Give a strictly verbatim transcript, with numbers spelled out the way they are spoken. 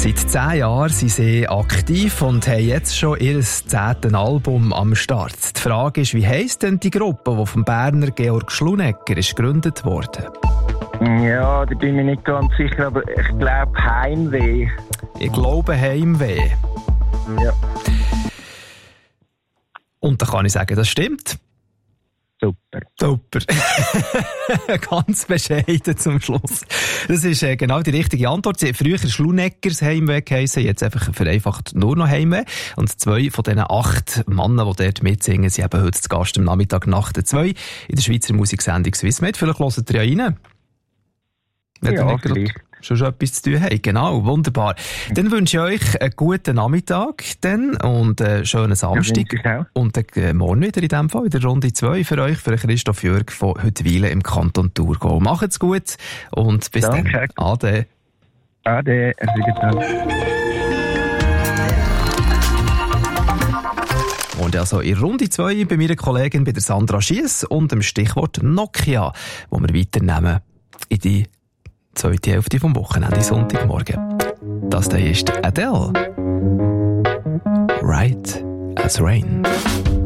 Seit zehn Jahren sind sie aktiv und haben jetzt schon ihr zehntes Album am Start. Die Frage ist, wie heisst denn die Gruppe, die vom Berner Georg Schlunecker ist gegründet wurde? Ja, da bin ich mir nicht ganz sicher, aber ich glaube Heimweh. Ich glaube Heimweh. Ja. Und da kann ich sagen, das stimmt. Super. Super. Ganz bescheiden zum Schluss. Das ist äh, genau die richtige Antwort. Sie hat früher Schluneckers Heimweh geheissen, jetzt einfach vereinfacht nur noch Heimweh. Und zwei von diesen acht Männern, die dort mitsingen, sind eben heute zu Gast am Nachmittag nach der zwei in der Schweizer Musiksendung Swissmed. Vielleicht hört ihr ja rein. Wenn ja, ihr nicht schon schon etwas zu tun habt. Genau, wunderbar. Dann wünsche ich euch einen guten Nachmittag dann und einen schönen Samstag. Ja, und dann morgen wieder in dem Fall in der Runde zwei für euch, für Christoph Jürg von Huttwilen im Kanton Thurgau. Macht's gut und bis Danke. dann. Ade. Ade. Und also in Runde zwei bei meiner Kollegin, bei der Sandra Schiess und dem Stichwort Nokia, wo wir weiternehmen in die zweite Hälfte vom Wochenende, Sonntagmorgen. Das da ist Adele. Right as Rain.